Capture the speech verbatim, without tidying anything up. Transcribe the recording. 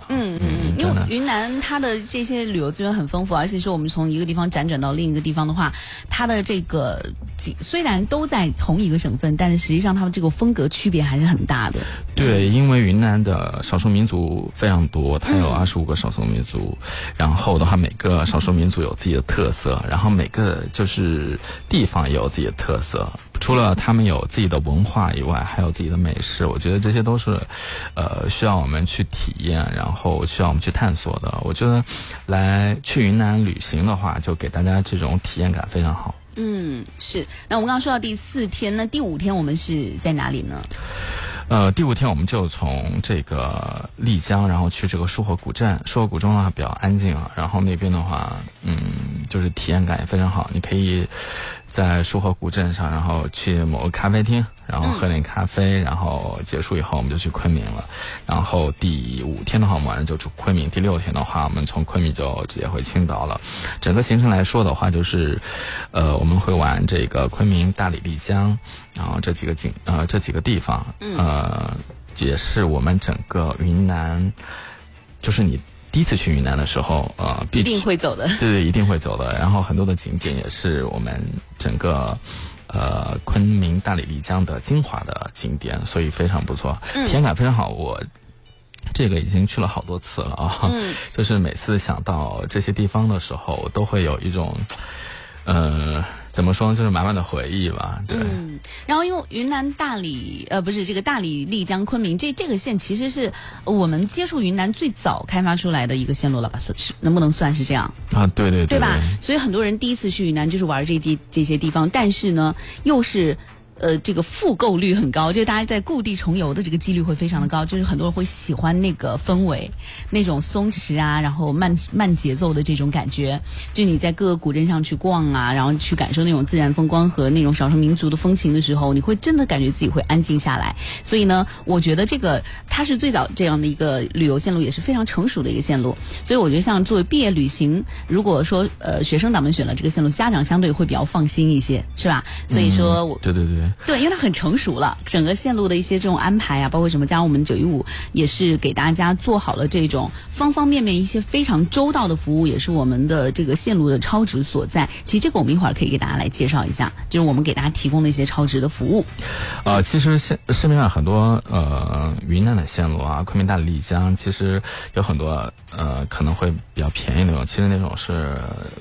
嗯嗯，因为云南它的这些旅游资源很丰富，而且说我们从一个地方辗转到另一个地方的话，它的这个虽然都在同一个省份，但是实际上它们这个风格区别还是很大的。 对，因为云南的少数民族非常多，它有二十五个少数民族，嗯、然后的话每个少数民族有自己的特色，然后每个就是地方也有自己的特色。除了他们有自己的文化以外，还有自己的美食，我觉得这些都是呃需要我们去体验，然后需要我们去探索的。我觉得来去云南旅行的话，就给大家这种体验感非常好。 嗯，是。那我们刚刚说到第四天，那第五天我们是在哪里呢？ 呃，第五天我们就从这个丽江，然后去这个束河古镇。束河古镇的话比较安静啊，然后那边的话，嗯，就是体验感也非常好。你可以在束河古镇上，然后去某个咖啡厅，然后喝点咖啡，嗯、然后结束以后我们就去昆明了。然后第五天的话，我们晚上就住昆明。第六天的话，我们从昆明就直接回青岛了。整个行程来说的话，就是呃，我们会玩这个昆明、大理、丽江，然后这几个景呃这几个地方，呃，也是我们整个云南，就是你第一次去云南的时候，呃， 一定会走的。 对对，一定会走的。然后很多的景点也是我们整个呃昆明、大理、丽江的精华的景点，所以非常不错，体验感非常好。我这个已经去了好多次了啊，嗯、就是每次想到这些地方的时候，都会有一种呃。怎么说呢，就是满满的回忆吧。对， 嗯，然后因为云南大理呃不是这个大理丽江昆明这这个线其实是我们接触云南最早开发出来的一个线路了吧，能不能算是这样啊？对对对, 对吧？所以很多人第一次去云南就是玩这地这些地方，但是呢又是呃，这个复购率很高，就是大家在故地重游的这个几率会非常的高，就是很多人会喜欢那个氛围，那种松弛啊，然后慢慢节奏的这种感觉。就你在各个古镇上去逛啊，然后去感受那种自然风光和那种少数民族的风情的时候，你会真的感觉自己会安静下来。所以呢，我觉得这个它是最早这样的一个旅游线路，也是非常成熟的一个线路。所以我觉得像作为毕业旅行，如果说呃学生党们选了这个线路，家长相对会比较放心一些，是吧？所以说我、 嗯、对对对。 对，因为它很成熟了，整个线路的一些这种安排啊，包括什么，加上我们九一五也是给大家做好了这种方方面面一些非常周到的服务，也是我们的这个线路的超值所在。其实这个我们一会儿可以给大家来介绍一下，就是我们给大家提供的一些超值的服务。 呃，其实市市面上很多呃云南的线路啊，昆明、大理、丽江，其实有很多呃可能会比较便宜那种，其实那种是